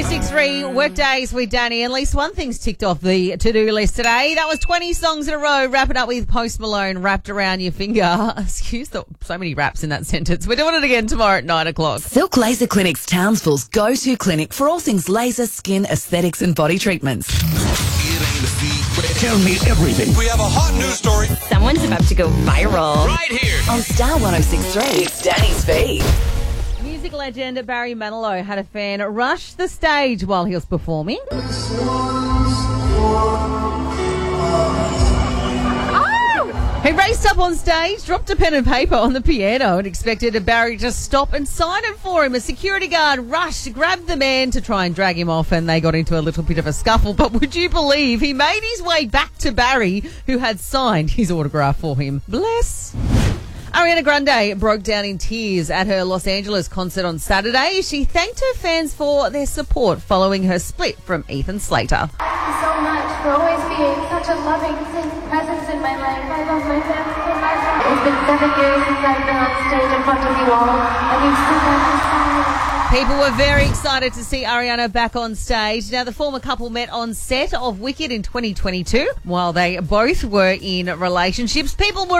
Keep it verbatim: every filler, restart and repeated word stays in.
six three Workdays with Danny. At least one thing's ticked off the to-do list today. That was twenty songs in a row. Wrap it up with Post Malone, Wrapped Around Your Finger. Excuse the so many raps in that sentence. We're doing it again tomorrow at nine o'clock. Silk Laser Clinic's Townsville's go-to clinic for all things laser, skin, aesthetics and body treatments. Tell me everything. We have a hot news story. Someone's about to go viral. Right here. On Star one oh six point three, it's Danny's Feed. Music legend Barry Manilow had a fan rush the stage while he was performing. He raced up on stage, dropped a pen and paper on the piano and expected Barry to stop and sign it for him. A security guard rushed, grabbed the man to try and drag him off, and they got into a little bit of a scuffle. But would you believe he made his way back to Barry, who had signed his autograph for him? Bless. Ariana Grande broke down in tears at her Los Angeles concert on Saturday. She thanked her fans for their support following her split from Ethan Slater. Thank you so much for always being such a loving presence in my life. I love my family so much. It's been seven years since I've been on stage in front of you all, and you've still got this song. People were very excited to see Ariana back on stage. Now, the former couple met on set of Wicked in twenty twenty-two. While they both were in relationships, people were